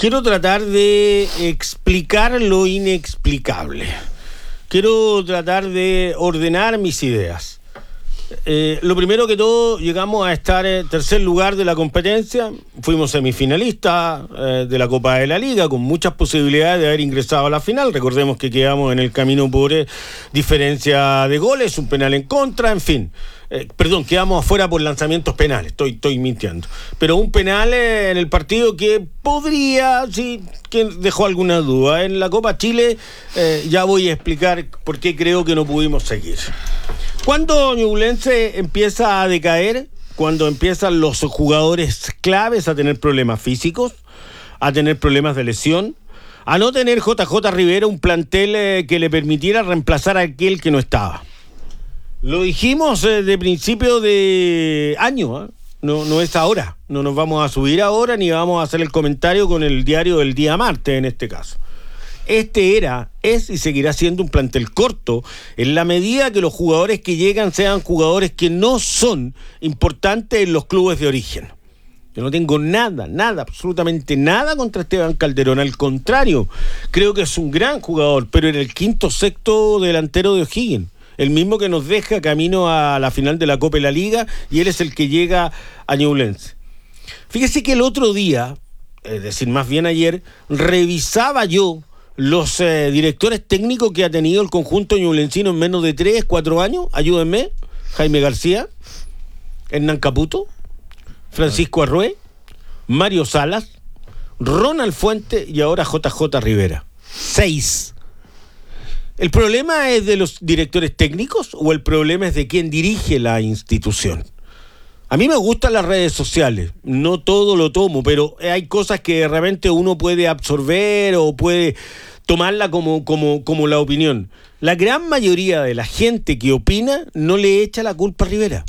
Quiero tratar de explicar lo inexplicable. Quiero tratar de ordenar mis ideas. Lo primero que todo, llegamos a estar en tercer lugar de la competencia. Fuimos semifinalistas de la Copa de la Liga, con muchas posibilidades de haber ingresado a la final. Recordemos que quedamos en el camino por diferencia de goles, un penal en contra, en fin. Quedamos afuera por lanzamientos penales, estoy mintiendo. Pero un penal en el partido que podría, sí, que dejó alguna duda. En la Copa Chile ya voy a explicar por qué creo que no pudimos seguir. Cuando Ñublense empieza a decaer, cuando empiezan los jugadores claves a tener problemas físicos, a tener problemas de lesión, a no tener JJ Rivera un plantel que le permitiera reemplazar a aquel que no estaba. Lo dijimos de principio de año, ¿eh? No es ahora. No nos vamos a subir ahora ni vamos a hacer el comentario con el diario del día martes en este caso. Es y seguirá siendo un plantel corto en la medida que los jugadores que llegan sean jugadores que no son importantes en los clubes de origen. Yo no tengo nada, absolutamente nada contra Esteban Calderón. Al contrario, creo que es un gran jugador, pero era el quinto, sexto delantero de O'Higgins. El mismo que nos deja camino a la final de la Copa de la Liga, y él es el que llega a Ñublense. Fíjese que el otro día, es decir, más bien ayer, revisaba yo los directores técnicos que ha tenido el conjunto ñublencino en menos de 3-4 años. Ayúdenme: Jaime García, Hernán Caputo, Francisco Arrué, Mario Salas, Ronald Fuente y ahora JJ Rivera. 6. ¿El problema es de los directores técnicos o el problema es de quien dirige la institución? A mí me gustan las redes sociales, no todo lo tomo, pero hay cosas que realmente uno puede absorber o puede tomarla como la opinión. La gran mayoría de la gente que opina no le echa la culpa a Rivera.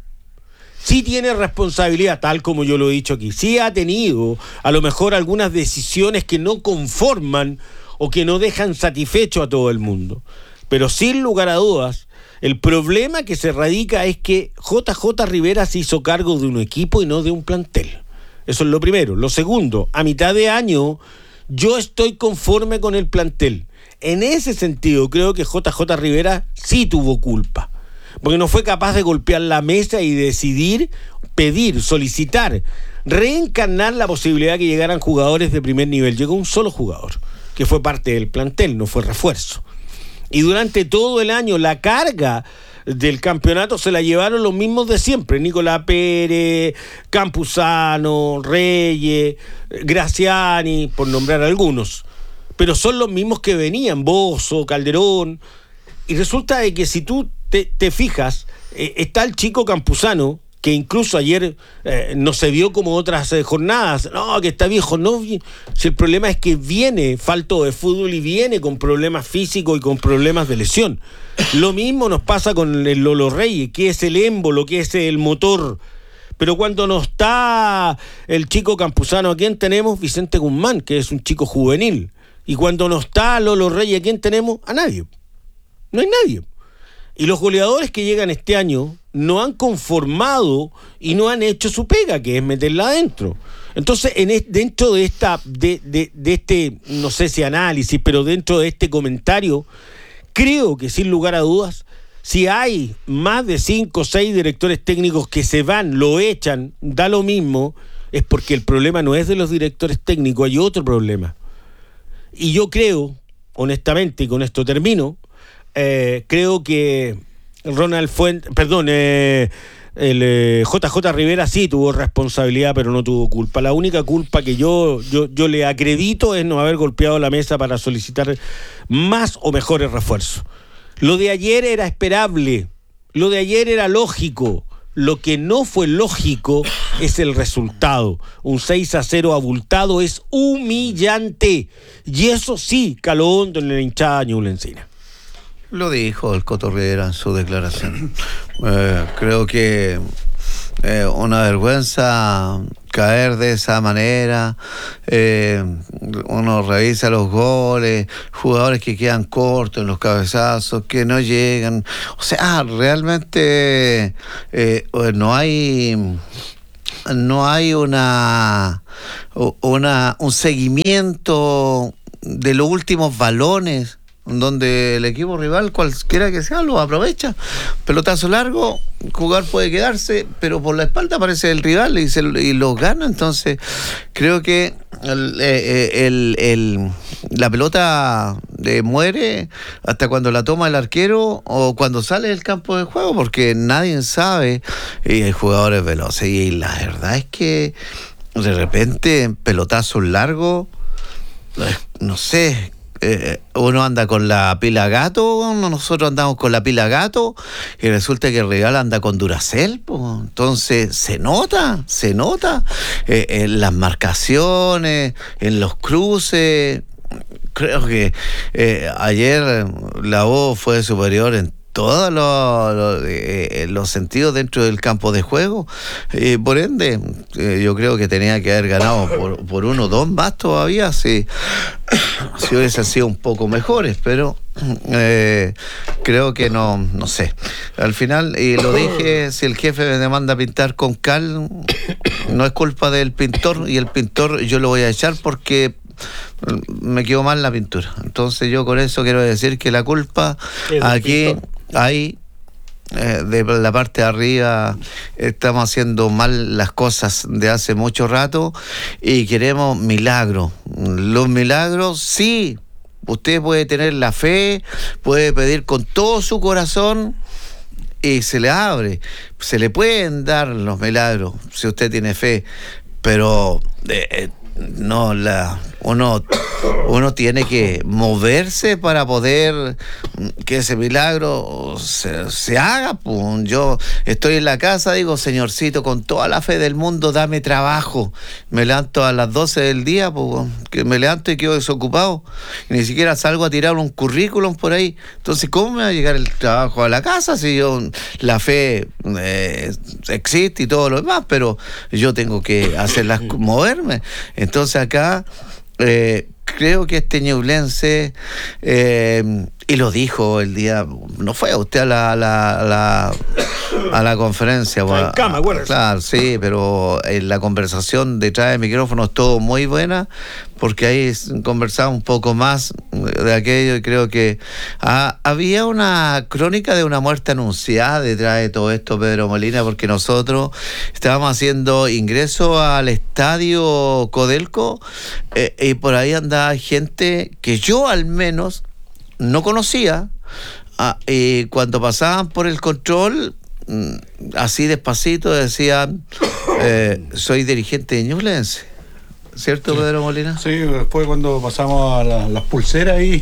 Sí tiene responsabilidad, tal como yo lo he dicho aquí. Sí ha tenido a lo mejor algunas decisiones que no conforman o que no dejan satisfecho a todo el mundo. Pero sin lugar a dudas, el problema que se radica es que JJ Rivera se hizo cargo de un equipo y no de un plantel. Eso es lo primero. Lo segundo, a mitad de año yo estoy conforme con el plantel. En ese sentido, creo que JJ Rivera sí tuvo culpa, porque no fue capaz de golpear la mesa y decidir, pedir, solicitar, reencarnar la posibilidad de que llegaran jugadores de primer nivel. Llegó un solo jugador, que fue parte del plantel, no fue refuerzo. Y durante todo el año la carga del campeonato se la llevaron los mismos de siempre: Nicolás Pérez, Campuzano, Reyes, Graciani, por nombrar algunos. Pero son los mismos que venían, Bozo, Calderón. Y resulta de que si tú te fijas, está el chico Campuzano, que incluso ayer no se vio como otras jornadas. No, que está viejo. No, si el problema es que viene falto de fútbol y viene con problemas físicos y con problemas de lesión. Lo mismo nos pasa con el Lolo Reyes, que es el émbolo, que es el motor. Pero cuando no está el chico Campuzano, ¿a quién tenemos? Vicente Guzmán, que es un chico juvenil. Y cuando no está Lolo Reyes, ¿a quién tenemos? A nadie. No hay nadie. Y los goleadores que llegan este año no han conformado y no han hecho su pega, que es meterla adentro. Entonces, dentro de este, no sé si análisis, pero dentro de este comentario, creo que sin lugar a dudas, si hay más de 5 o 6 directores técnicos que se van, lo echan, da lo mismo, es porque el problema no es de los directores técnicos, hay otro problema. Y yo creo, honestamente, y con esto termino, creo que Ronald Fuente, el JJ Rivera sí tuvo responsabilidad, pero no tuvo culpa. La única culpa que yo le acredito es no haber golpeado la mesa para solicitar más o mejores refuerzos. Lo de ayer era esperable, lo de ayer era lógico. Lo que no fue lógico es el resultado. Un 6-0 abultado es humillante, y eso sí caló hondo en la hinchada ñublencina. Lo dijo el Coto Rivera en su declaración. Creo que una vergüenza caer de esa manera. Uno revisa los goles, jugadores que quedan cortos en los cabezazos, que no llegan. O sea, realmente no hay no hay un seguimiento de los últimos balones, donde el equipo rival, cualquiera que sea, lo aprovecha. Pelotazo largo, jugar puede quedarse, pero por la espalda aparece el rival y lo gana. Entonces, creo que la pelota muere hasta cuando la toma el arquero o cuando sale del campo de juego, porque nadie sabe, y hay jugadores veloces, y la verdad es que de repente pelotazos largos, no sé, uno anda con la pila gato, nosotros andamos con la pila gato, y resulta que el rival anda con Duracell, pues. Entonces se nota en las marcaciones, en los cruces. Creo que ayer la U fue superior en todos los sentidos dentro del campo de juego. Por ende, yo creo que tenía que haber ganado por 1 o 2 más todavía, si hubiesen sido un poco mejores, pero creo que no sé. Al final, y lo dije, si el jefe me manda a pintar con cal, no es culpa del pintor, y el pintor yo lo voy a echar porque me quedó mal la pintura. Entonces yo con eso quiero decir que la culpa aquí hay, de la parte de arriba, estamos haciendo mal las cosas de hace mucho rato y queremos milagros. Los milagros, sí, usted puede tener la fe, puede pedir con todo su corazón y se le abre, se le pueden dar los milagros si usted tiene fe, pero no, uno tiene que moverse para poder que ese milagro se haga. Pues. Yo estoy en la casa, digo, Señorcito, con toda la fe del mundo, dame trabajo. Me levanto a las 12 del día, pues, que me levanto y quedo desocupado. Y ni siquiera salgo a tirar un currículum por ahí. Entonces, ¿cómo me va a llegar el trabajo a la casa si la fe existe y todo lo demás? Pero yo tengo que moverme. Entonces acá creo que este ñublense, y lo dijo el día, no fue usted a la conferencia, claro, sí, pero en la conversación detrás del micrófono estuvo muy buena, porque ahí conversaba un poco más de aquello, y creo que había una crónica de una muerte anunciada detrás de todo esto, Pedro Molina, porque nosotros estábamos haciendo ingreso al estadio Codelco, y por ahí andaba gente que yo al menos no conocía, y cuando pasaban por el control, así despacito decían, soy dirigente de Ñublense. ¿Cierto, Pedro Molina? Sí, después cuando pasamos a las pulseras ahí,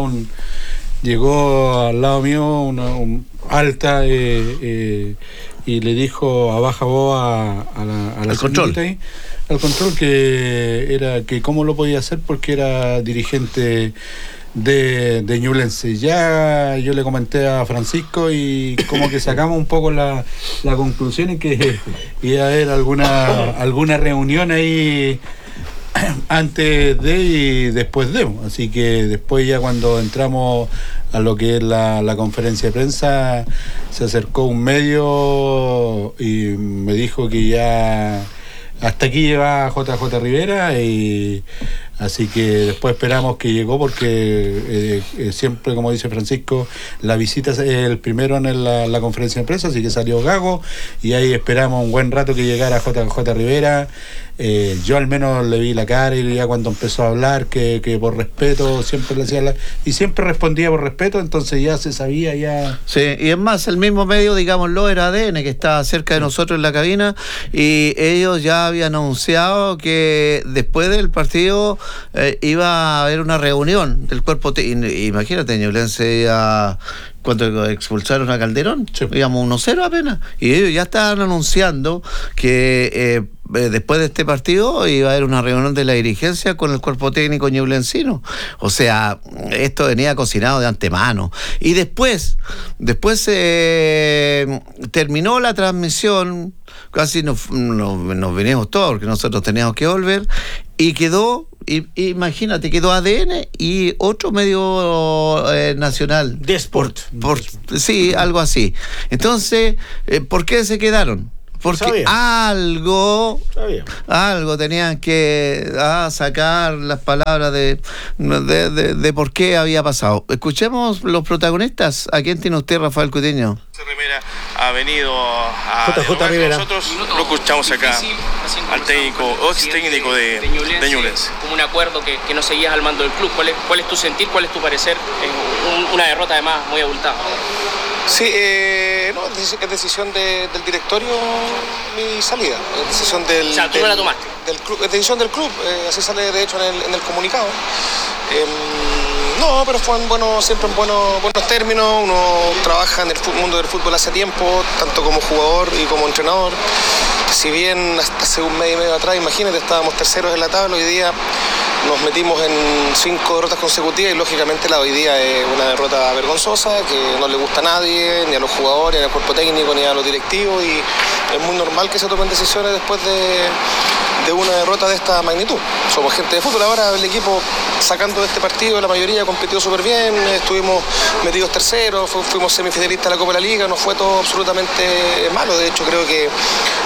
llegó al lado mío una alta, y le dijo a baja voz a la control. Ahí, al control, que cómo lo podía hacer porque era dirigente de Ñublense. Ya yo le comenté a Francisco y como que sacamos un poco la conclusión en que iba a haber alguna reunión ahí antes de y después de. Así que después, ya cuando entramos a lo que es la conferencia de prensa, se acercó un medio y me dijo que ya hasta aquí lleva JJ Rivera, y así que después esperamos que llegó, porque siempre, como dice Francisco, la visita es el primero en la conferencia de prensa, así que salió Gago, y ahí esperamos un buen rato que llegara JJ Rivera. Yo al menos le vi la cara, y ya cuando empezó a hablar que por respeto siempre le hacía y siempre respondía por respeto, entonces ya se sabía ya. Sí, y es más, el mismo medio, digámoslo, era ADN, que estaba cerca de nosotros en la cabina, y ellos ya habían anunciado que después del partido iba a haber una reunión del cuerpo imagínate, Ñublense cuando expulsaron a Calderón, sí, íbamos 1-0 apenas, y ellos ya estaban anunciando que después de este partido iba a haber una reunión de la dirigencia con el cuerpo técnico ñublencino. O sea, esto venía cocinado de antemano. Y después terminó la transmisión, casi nos vinimos todos, porque nosotros teníamos que volver, y quedó, imagínate, quedó ADN y otro medio nacional. De Sport. Sí, algo así. Entonces, ¿por qué se quedaron? porque algo tenían que sacar las palabras de por qué había pasado. Escuchemos los protagonistas. ¿A quién tiene usted, Rafael Cutiño? Rivera ha venido a JJ Rivera. Nosotros lo escuchamos acá al técnico o ex técnico de Ñublense. Como un acuerdo que no seguías al mando del club. ¿Cuál es tu sentir? ¿Cuál es tu parecer? Una derrota además muy abultada. Sí, no, es decisión del directorio mi salida. Es decisión del. O sea, tú no la tomaste. Del club, es decisión del club, así sale de hecho en el comunicado. No, pero fue siempre en buenos términos. Uno trabaja en el mundo del fútbol hace tiempo, tanto como jugador y como entrenador. Si bien hasta hace un mes y medio atrás, imagínate, estábamos terceros en la tabla, hoy día nos metimos en 5 derrotas consecutivas y lógicamente la hoy día es una derrota vergonzosa que no le gusta a nadie, ni a los jugadores, ni al cuerpo técnico, ni a los directivos, y es muy normal que se tomen decisiones después de una derrota de esta magnitud. Somos gente de fútbol, ahora el equipo sacando de este partido la mayoría compitió súper bien, estuvimos metidos terceros, fuimos semifinalistas de la Copa de la Liga, no fue todo absolutamente malo, de hecho creo que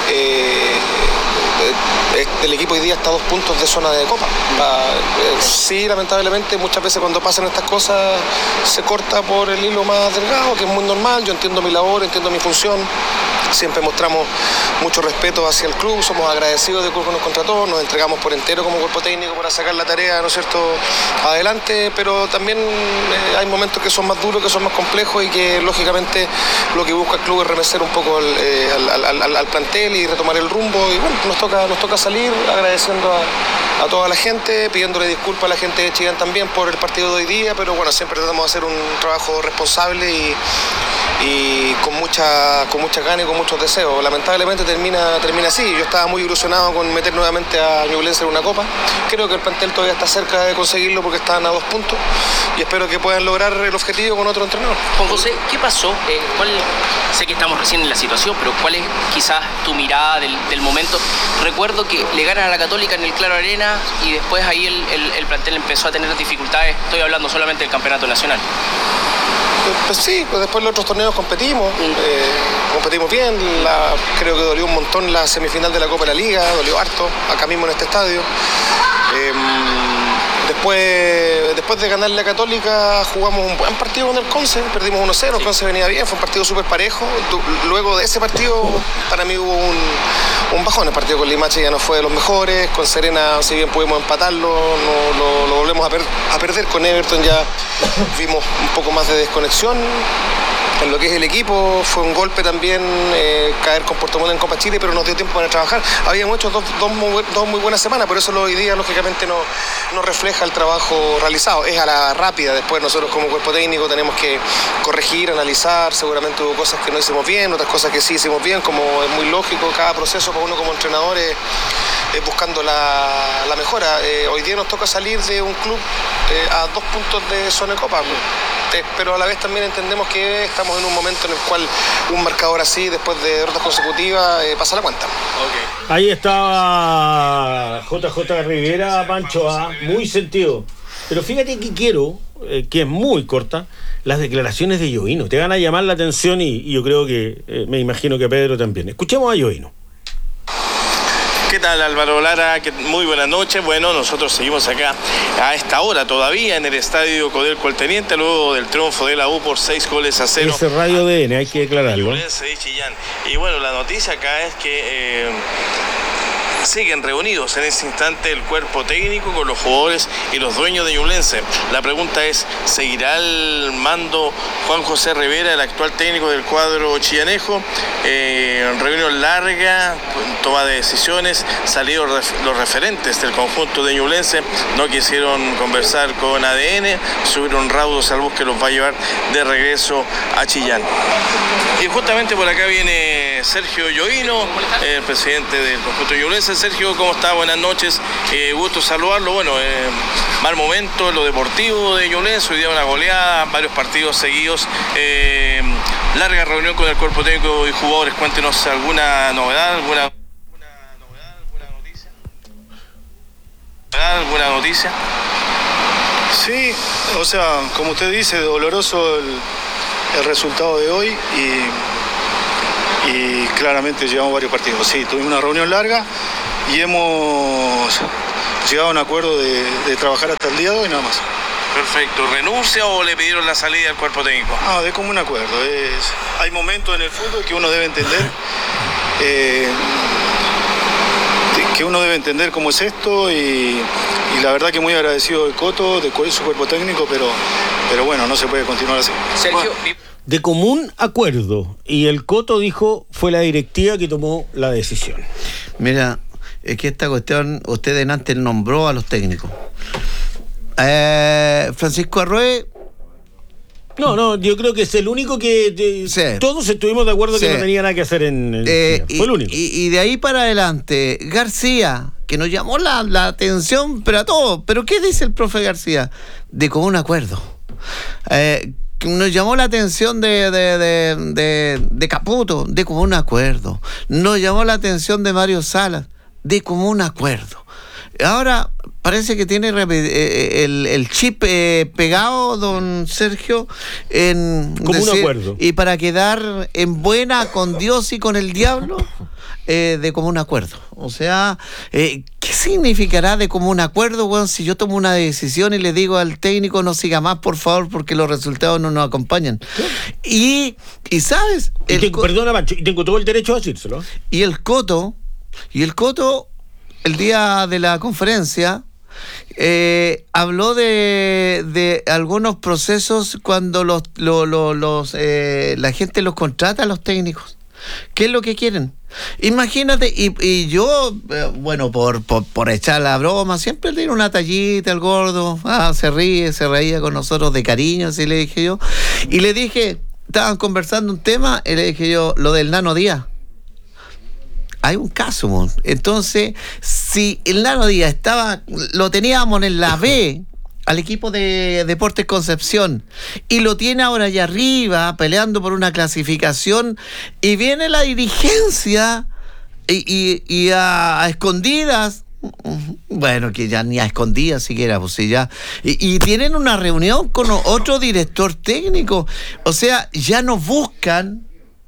el equipo hoy día está a 2 puntos de zona de Copa. Sí, lamentablemente muchas veces cuando pasan estas cosas se corta por el hilo más delgado, que es muy normal. Yo entiendo mi labor, entiendo mi función. Siempre mostramos mucho respeto hacia el club, somos agradecidos del club que nos contrató, nos entregamos por entero como cuerpo técnico para sacar la tarea, ¿no es cierto?, adelante, pero también hay momentos que son más duros, que son más complejos y que lógicamente lo que busca el club es remecer un poco al plantel y retomar el rumbo, y bueno, nos toca salir agradeciendo a toda la gente, pidiéndole disculpas a la gente de Chillán también por el partido de hoy día, pero bueno, siempre tratamos de hacer un trabajo responsable y con mucha gana y con muchos deseos. Lamentablemente termina así. Yo estaba muy ilusionado con meter nuevamente a Ñublense en una copa. Creo que el plantel todavía está cerca de conseguirlo porque están a 2 puntos y espero que puedan lograr el objetivo con otro entrenador. Juan José, ¿qué pasó? Sé que estamos recién en la situación, pero ¿cuál es quizás tu mirada del momento? Recuerdo que le ganan a la Católica en el Claro Arena y después ahí el plantel empezó a tener dificultades. Estoy hablando solamente del campeonato nacional. Pues sí, pues después los otros torneos competimos bien, creo que dolió un montón la semifinal de la Copa de la Liga, dolió harto, acá mismo en este estadio. Después de ganar la Católica jugamos un buen partido con el Conce, perdimos 1-0, el Conce venía bien, fue un partido súper parejo. Luego de ese partido para mí hubo un bajón, el partido con Limache ya no fue de los mejores, con Serena si bien pudimos empatarlo, lo volvemos a perder, con Everton ya vimos un poco más de desconexión. En lo que es el equipo, fue un golpe también caer con Puerto Montt en Copa Chile, pero nos dio tiempo para trabajar. Habíamos hecho dos muy buenas semanas, por eso hoy día lógicamente no refleja el trabajo realizado. Es a la rápida, después nosotros como cuerpo técnico tenemos que corregir, analizar, seguramente hubo cosas que no hicimos bien, otras cosas que sí hicimos bien, como es muy lógico, cada proceso para uno como entrenador es buscando la mejora. Hoy día nos toca salir de un club a 2 puntos de zona de Copa, pero a la vez también entendemos que estamos en un momento en el cual un marcador así, después de derrotas consecutivas, pasa la cuenta. Okay. Ahí estaba JJ Rivera, Pancho A, muy sentido. Pero fíjate que quiero, que es muy corta, las declaraciones de Yoino. Te van a llamar la atención y yo creo que, me imagino que a Pedro también. Escuchemos a Yoino. ¿Qué tal, Álvaro Lara? Muy buenas noches. Bueno, nosotros seguimos acá a esta hora todavía en el estadio Codelco El Teniente, luego del triunfo de la U por 6-0. Ese Radio DN, hay que declararlo. Y bueno, la noticia acá es que siguen reunidos en ese instante el cuerpo técnico con los jugadores y los dueños de Ñublense. La pregunta es, ¿seguirá el mando Juan José Rivera, el actual técnico del cuadro chillanejo? Reunión larga, toma de decisiones, salieron los referentes del conjunto de Ñublense, no quisieron conversar con ADN, subieron raudos al bus que los va a llevar de regreso a Chillán. Y justamente por acá viene Sergio Yoino, el presidente del conjunto de Ñublense. Sergio, ¿cómo está? Buenas noches, gusto saludarlo. Bueno, mal momento en lo deportivo de Ñublense, hoy día una goleada, varios partidos seguidos, larga reunión con el cuerpo técnico y jugadores. Cuéntenos alguna novedad, alguna noticia. Sí, o sea, como usted dice, doloroso el resultado de hoy y claramente llevamos varios partidos. Sí, tuvimos una reunión larga y hemos llegado a un acuerdo de trabajar hasta el día de hoy nada más. Perfecto. ¿Renuncia o le pidieron la salida al cuerpo técnico? No, de común acuerdo. Hay momentos en el fútbol que uno debe entender cómo es esto y la verdad que muy agradecido del Coto, de su cuerpo técnico, pero bueno, no se puede continuar así. Sergio, De común acuerdo. Y el Coto dijo, fue la directiva que tomó la decisión. Mira, es que esta cuestión, usted antes nombró a los técnicos. Francisco Arrué. No, yo creo que es el único que Sí. Todos estuvimos de acuerdo que Sí. no tenía nada que hacer en fue el único. Y de ahí para adelante, García, que nos llamó la atención, pero a todos. ¿Pero qué dice el profe García? De común acuerdo. Nos llamó la atención de Caputo, de común acuerdo. Nos llamó la atención de Mario Salas, de común acuerdo. Ahora parece que tiene el chip pegado, don Sergio, en Común acuerdo. y para quedar en buena con Dios y con el diablo, de común acuerdo. O sea, ¿qué significará de común acuerdo, bueno, si yo tomo una decisión y le digo al técnico no siga más, por favor, porque los resultados no nos acompañan? Y ¿sabes? Perdona, Pancho, y tengo todo el derecho a decírselo. Y el Coto, el día de la conferencia, habló de algunos procesos cuando la gente los contrata a los técnicos. ¿Qué es lo que quieren? Imagínate, y yo, bueno, por echar la broma, siempre le di una tallita al gordo, se reía con nosotros de cariño, así le dije yo. Y le dije, estaban conversando un tema, y le dije yo, lo del Nano Díaz. Hay un caso, mon. Entonces, si el Nano Díaz lo teníamos en la B al equipo de Deportes Concepción y lo tiene ahora allá arriba peleando por una clasificación y viene la dirigencia y a escondidas, bueno, que ya ni a escondidas siquiera, pues sí, ya, y tienen una reunión con otro director técnico, o sea, ya no buscan,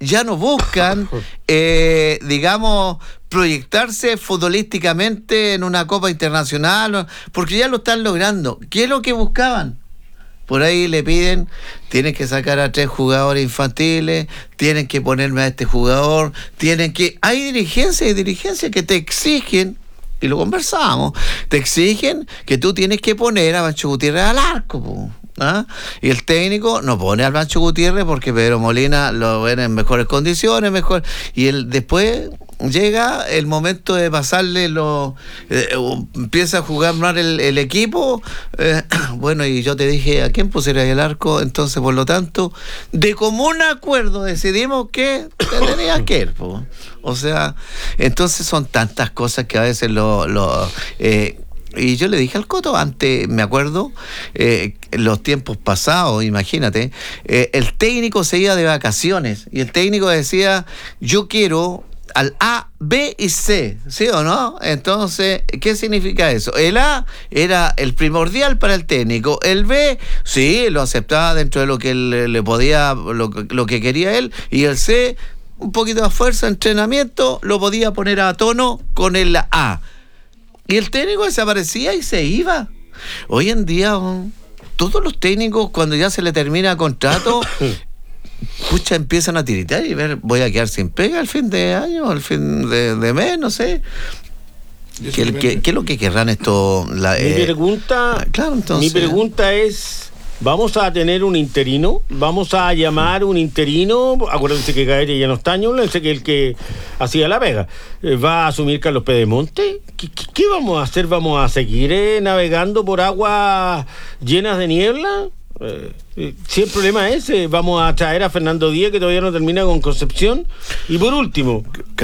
digamos, proyectarse futbolísticamente en una Copa Internacional, porque ya lo están logrando. ¿Qué es lo que buscaban? Por ahí le piden, tienen que sacar a 3 jugadores infantiles, tienen que ponerme a este jugador, hay dirigencias que te exigen, y lo conversamos, te exigen que tú tienes que poner a Pancho Gutiérrez al arco, po. ¿Ah? Y el técnico no pone al Pancho Gutiérrez porque Pedro Molina lo ven en mejores condiciones, y él después llega el momento de pasarle empieza a jugar mal el equipo, bueno, y yo te dije a quién pusiera el arco, entonces por lo tanto de común acuerdo decidimos que tenía que ir, po. O sea, entonces son tantas cosas que a veces y yo le dije al Coto antes, me acuerdo, los tiempos pasados, imagínate, el técnico se iba de vacaciones y el técnico decía, yo quiero al A, B y C, ¿sí o no? Entonces, ¿qué significa eso? El A era el primordial para el técnico, el B, sí, lo aceptaba dentro de lo que él le podía, lo que quería él, y el C, un poquito de fuerza, entrenamiento, lo podía poner a tono con el A. Y el técnico desaparecía y se iba. Hoy en día, todos los técnicos, cuando ya se le termina el contrato, empiezan a tiritar y ver, voy a quedar sin pega al fin de año, al fin de mes, no sé. ¿Qué es lo que querrán esto? Mi pregunta es, ¿vamos a tener un interino? ¿Vamos a llamar un interino? Acuérdense que Gaete ya no está, acuérdense que el que hacía la pega. ¿Va a asumir Carlos Pedemonte? ¿Qué vamos a hacer? ¿Vamos a seguir navegando por aguas llenas de niebla? Si el problema es ese, vamos a traer a Fernando Díaz, que todavía no termina con Concepción. Y por último,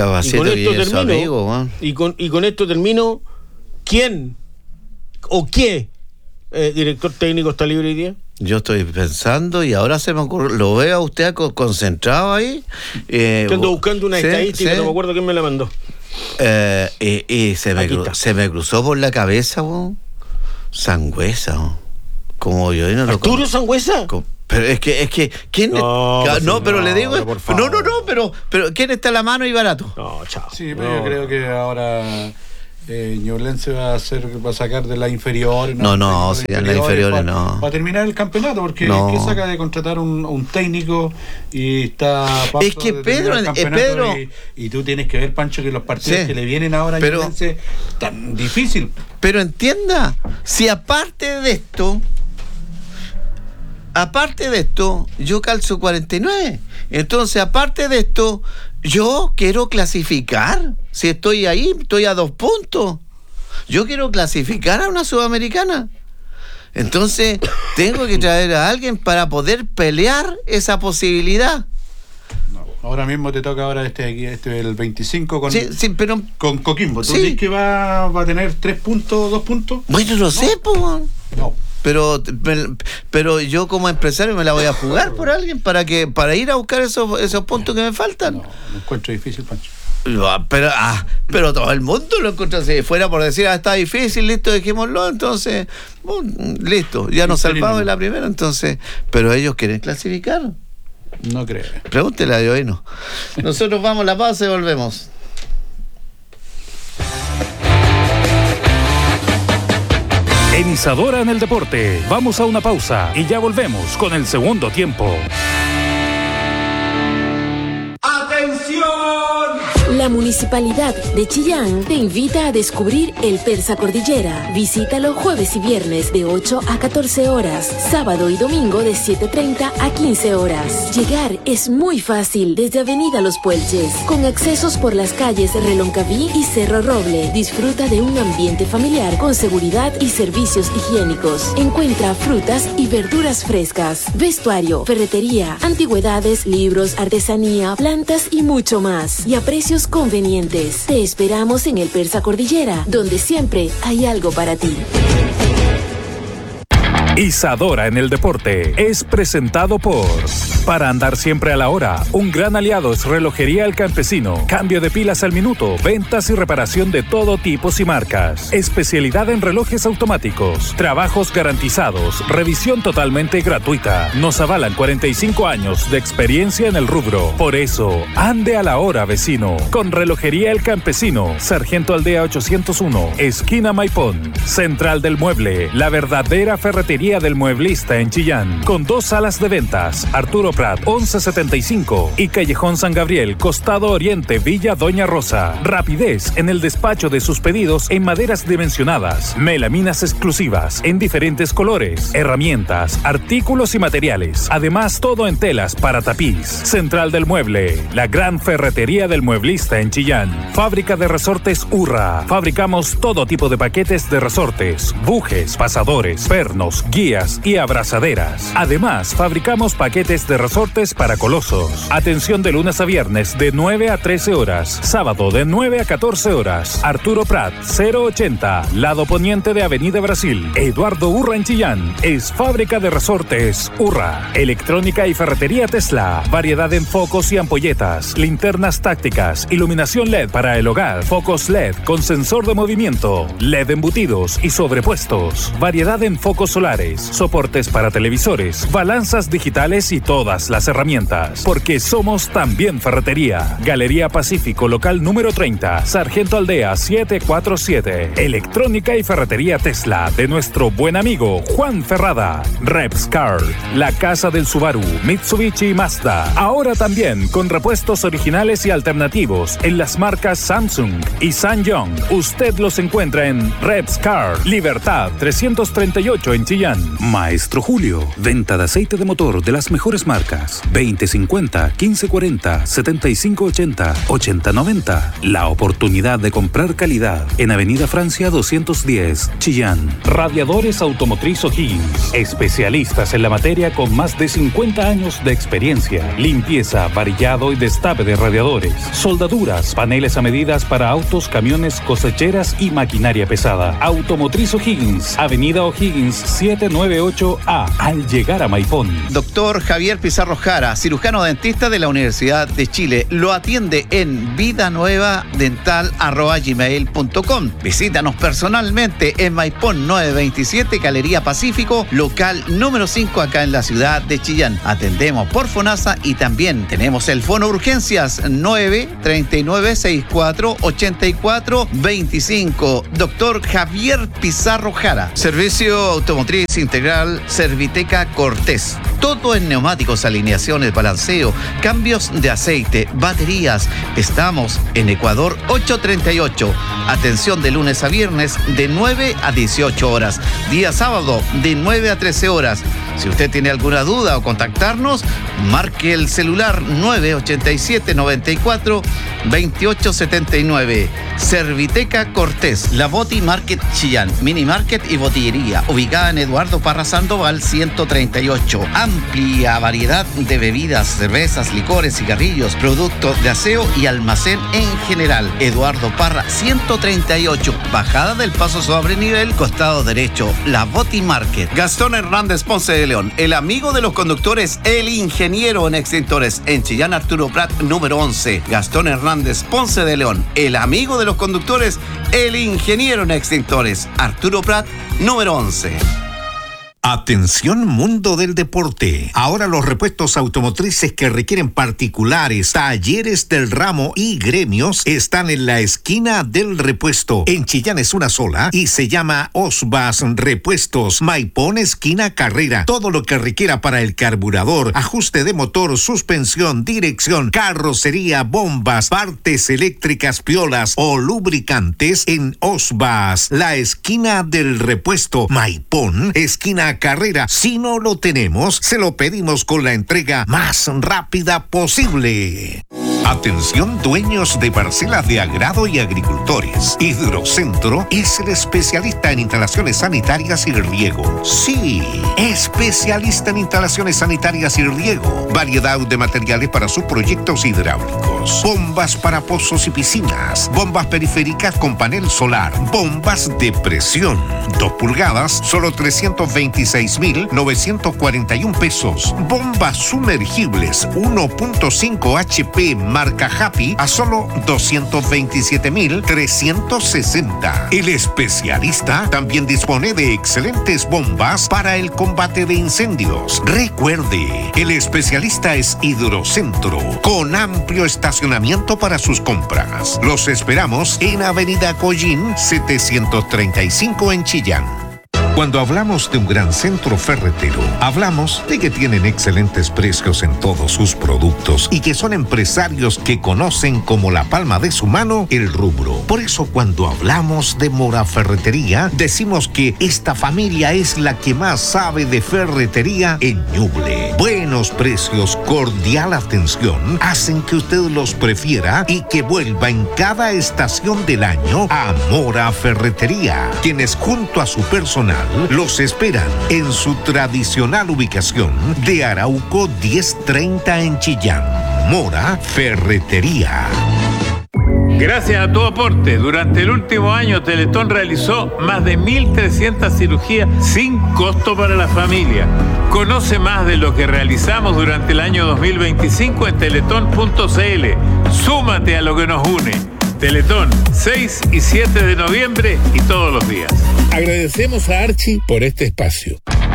y con esto termino, ¿quién o qué director técnico está libre hoy día? Yo estoy pensando y ahora se me ocurre, lo veo a usted concentrado ahí. Ando buscando una estadística, no me acuerdo quién me la mandó. Y se me cruzó por la cabeza, Sangüesa, como yo no ¿Arturo Sangüesa? Pero es que ¿quién pero le digo, pero por favor. pero ¿quién está a la mano y barato? No, chao. Sí, pero yo creo que ahora Ñublense va a sacar de la inferior. No, si en las inferiores no. Va a terminar el campeonato, porque No. ¿qué saca de contratar un técnico y está a paso Es que de terminar el campeonato? Pedro y tú tienes que ver, Pancho, que los partidos Sí. que le vienen ahora a Pero- Ñublense tan difícil. Pero entienda, si aparte de esto, yo calzo 49. Entonces, aparte de esto, yo quiero clasificar. Si estoy ahí, estoy a 2 puntos. Yo quiero clasificar a una Sudamericana. Entonces, tengo que traer a alguien para poder pelear esa posibilidad. Ahora mismo te toca el 25 con, Sí, pero con Coquimbo. ¿Tú Sí. crees que va a tener 3 puntos, 2 puntos? bueno, no sé, po. No. Pero yo como empresario me la voy a jugar por alguien para ir a buscar esos puntos que me faltan. No, lo encuentro difícil, Pancho. Pero todo el mundo lo encuentra. Si fuera por decir, está difícil, listo, dejémoslo, entonces, listo, ya nos salvamos en la primera, entonces. Pero ellos quieren clasificar. No creo. Pregúntele a Dioino. Nosotros vamos a la pausa y volvemos. En Isadora en el Deporte, vamos a una pausa y ya volvemos con el segundo tiempo. La Municipalidad de Chillán te invita a descubrir el Persa Cordillera. Visítalo jueves y viernes de 8 a 14 horas, sábado y domingo de 7:30 a 15 horas. Llegar es muy fácil desde Avenida Los Puelches, con accesos por las calles Reloncaví y Cerro Roble. Disfruta de un ambiente familiar con seguridad y servicios higiénicos. Encuentra frutas y verduras frescas, vestuario, ferretería, antigüedades, libros, artesanía, plantas y mucho más. Y a precios convenientes. Te esperamos en el Persa Cordillera, donde siempre hay algo para ti. Isadora en el Deporte es presentado por... Para andar siempre a la hora, un gran aliado es Relojería El Campesino. Cambio de pilas al minuto, ventas y reparación de todo tipo y marcas. Especialidad en relojes automáticos, trabajos garantizados, revisión totalmente gratuita. Nos avalan 45 años de experiencia en el rubro. Por eso, ande a la hora, vecino. Con Relojería El Campesino, Sargento Aldea 801, esquina Maipón. Central del Mueble, la verdadera ferretería del mueblista en Chillán, con 2 salas de ventas, Arturo Prat 1175 y Callejón San Gabriel, costado oriente, Villa Doña Rosa. Rapidez en el despacho de sus pedidos en maderas dimensionadas, melaminas exclusivas en diferentes colores, herramientas, artículos y materiales. Además, todo en telas para tapiz. Central del Mueble, la gran ferretería del mueblista en Chillán. Fábrica de resortes Urra. Fabricamos todo tipo de paquetes de resortes, bujes, pasadores, pernos, guías y abrazaderas. Además, fabricamos paquetes de resortes para colosos. Atención de lunes a viernes de 9 a 13 horas. Sábado de 9 a 14 horas. Arturo Prat, 080, lado poniente de Avenida Brasil. Eduardo Urra en Chillán. Es fábrica de resortes Urra. Electrónica y ferretería Tesla. Variedad en focos y ampolletas. Linternas tácticas. Iluminación LED para el hogar. Focos LED con sensor de movimiento. LED embutidos y sobrepuestos. Variedad en focos solares. Soportes para televisores. Balanzas digitales y todas las herramientas. Porque somos también ferretería. Galería Pacífico, local número 30. Sargento Aldea 747. Electrónica y ferretería Tesla de nuestro buen amigo Juan Ferrada. Reps Car, la casa del Subaru, Mitsubishi y Mazda. Ahora también con repuestos originales y alternativos en las marcas Samsung y Sanyong. Usted los encuentra en Reps Car, Libertad 338 en Chillán. Maestro Julio, venta de aceite de motor de las mejores marcas. 2050, 1540, 7580, 8090. La oportunidad de comprar calidad en Avenida Francia 210, Chillán. Radiadores Automotriz O'Higgins. Especialistas en la materia con más de 50 años de experiencia. Limpieza, varillado y destape de radiadores. Soldaduras, paneles a medidas para autos, camiones, cosecheras y maquinaria pesada. Automotriz O'Higgins. Avenida O'Higgins 7 9798A al llegar a Maipón. Doctor Javier Pizarro Jara, cirujano dentista de la Universidad de Chile. Lo atiende en vidanuevadental@gmail.com. Visítanos personalmente en Maipón 927, Galería Pacífico, local número 5, acá en la ciudad de Chillán. Atendemos por FONASA y también tenemos el Fono Urgencias 939-64-84-25. Doctor Javier Pizarro Jara. Servicio automotriz integral Serviteca Cortés. Todo en neumáticos, alineaciones, balanceo, cambios de aceite, baterías. Estamos en Ecuador 838. Atención de lunes a viernes de 9 a 18 horas. Día sábado de 9 a 13 horas. Si usted tiene alguna duda o contactarnos, marque el celular 987-94-2879. Serviteca Cortés, La Boti Market Chillán, Mini Market y Botillería, ubicada en Eduardo Parra Sandoval 138. Amplia variedad de bebidas, cervezas, licores, cigarrillos, productos de aseo y almacén en general. Eduardo Parra 138, bajada del Paso sobre nivel, costado derecho, La Boti Market. Gastón Hernández Ponce de León, el amigo de los conductores, el ingeniero en extintores, en Chillán Arturo Prat número 11. Gastón Hernández Ponce de León, el amigo de los conductores, el ingeniero en extintores, Arturo Prat número 11. Atención mundo del deporte. Ahora los repuestos automotrices que requieren particulares, talleres del ramo y gremios están en la esquina del repuesto. En Chillán es una sola y se llama Osbas Repuestos. Maipón, esquina Carrera. Todo lo que requiera para el carburador, ajuste de motor, suspensión, dirección, carrocería, bombas, partes eléctricas, piolas o lubricantes en Osbas. La esquina del repuesto. Maipón, esquina Carrera. Si no lo tenemos, se lo pedimos con la entrega más rápida posible. Atención dueños de parcelas de agrado y agricultores. Hidrocentro es el especialista en instalaciones sanitarias y riego. Sí, especialista en instalaciones sanitarias y riego. Variedad de materiales para sus proyectos hidráulicos. Bombas para pozos y piscinas. Bombas periféricas con panel solar. Bombas de presión. 2 pulgadas, solo 326.941 pesos. Bombas sumergibles 1.5 HP marca Happy a solo 227.360. El especialista también dispone de excelentes bombas para el combate de incendios. Recuerde, el especialista es Hidrocentro, con amplio estacionamiento para sus compras. Los esperamos en Avenida Collín 735 en Chillán. Cuando hablamos de un gran centro ferretero, hablamos de que tienen excelentes precios en todos sus productos y que son empresarios que conocen como la palma de su mano el rubro. Por eso cuando hablamos de Mora Ferretería, decimos que esta familia es la que más sabe de ferretería en Ñuble. Buenos precios, cordial atención, hacen que usted los prefiera y que vuelva en cada estación del año a Mora Ferretería, quienes junto a su personal los esperan en su tradicional ubicación de Arauco 1030 en Chillán. Mora Ferretería. Gracias a tu aporte, durante el último año Teletón realizó más de 1.300 cirugías sin costo para la familia. Conoce más de lo que realizamos durante el año 2025 en teletón.cl. Súmate a lo que nos une. Teletón, 6 y 7 de noviembre y todos los días. Agradecemos a Archie por este espacio.